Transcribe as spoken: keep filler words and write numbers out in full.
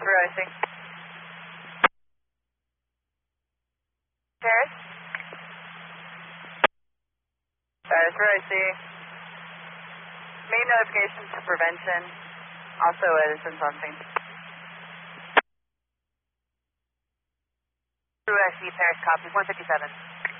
through, I think. Paris? Paris through, I see. Main notifications to prevention. Also Edison something. Through, I see Paris, copy, one fifty-seven.